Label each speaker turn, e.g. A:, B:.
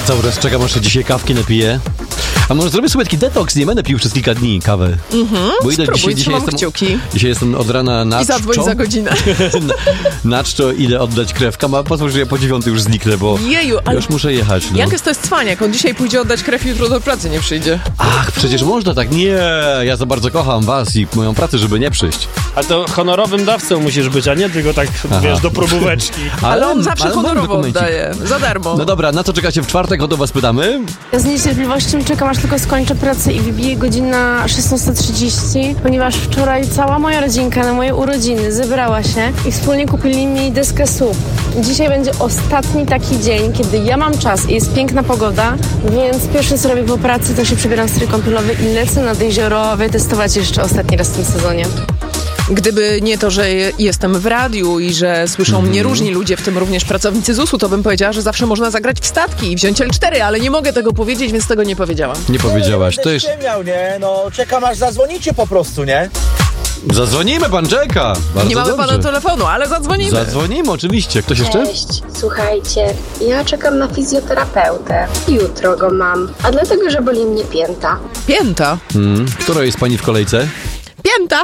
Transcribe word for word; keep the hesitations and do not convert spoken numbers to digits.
A: Cały czas czekam, aż się dzisiaj kawki napiję. A może zrobię sobie taki detoks, nie będę pił przez kilka dni kawy.
B: Mhm,
A: Bo idę
B: spróbuj,
A: dzisiaj, dzisiaj
B: trzymam
A: jestem,
B: kciuki.
A: Dzisiaj jestem od rana na
B: I zadzwoń za godzinę.
A: na, na czczo idę oddać krew. A pozwól, że ja po dziewiątej już zniknę, bo
B: Jeju, ale
A: już muszę jechać. No.
B: Jankes to jest cwaniak, on dzisiaj pójdzie oddać krew i jutro do pracy nie przyjdzie.
A: Ach, przecież można tak. Nie, ja za bardzo kocham was i moją pracę, żeby nie przyjść.
C: A to honorowym dawcą musisz być, a nie tylko tak,
A: Aha.
C: wiesz, do próbóweczki.
B: Ale on zawsze
A: ale mam
B: honorowo
A: dokumencik.
B: oddaje, za darmo.
A: No dobra, na co czekacie w czwartek? O to was pytamy.
D: Ja z niecierpliwością czekam, aż tylko skończę pracę i wybije godzina szesnasta trzydzieści, ponieważ wczoraj cała moja rodzinka na moje urodziny zebrała się i wspólnie kupili mi deskę S U V. Dzisiaj będzie ostatni taki dzień, kiedy ja mam czas i jest piękna pogoda, więc pierwsze co robię po pracy, to się przebieram w strój kąpielowy i lecę nad jezioro wytestować jeszcze ostatni raz w tym sezonie.
B: Gdyby nie to, że jestem w radiu i że słyszą mnie różni ludzie, w tym również pracownicy Z U S-u, to bym powiedziała, że zawsze można zagrać w statki i wziąć L cztery, ale nie mogę tego powiedzieć, więc tego nie powiedziałam.
A: Nie powiedziałaś. To już...
E: miał, nie? No, czekam aż zadzwonicie po prostu, nie?
A: Zadzwonimy, pan czeka. Bardzo
B: Nie mamy
A: dobrze.
B: pana telefonu, ale zadzwonimy.
A: Zadzwonimy, oczywiście. Ktoś jeszcze?
F: Cześć, słuchajcie, ja czekam na fizjoterapeutę. Jutro go mam, a dlatego, że boli mnie pięta.
B: Pięta.
A: Hmm. Która jest pani w kolejce?
B: Pięta!